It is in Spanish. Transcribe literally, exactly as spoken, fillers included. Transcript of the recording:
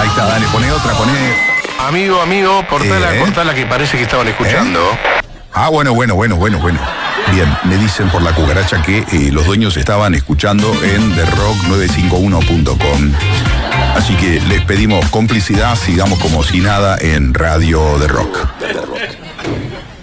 Ahí está, dale, poné otra, poné. Amigo, amigo, cortala, Eh. cortala que parece que estaban escuchando. ¿Eh? Ah, bueno, bueno, bueno, bueno, bueno. Bien, me dicen por la cucaracha que eh, los dueños estaban escuchando en the rock nueve cinco uno punto com. Así que les pedimos complicidad, sigamos como si nada en Radio The Rock.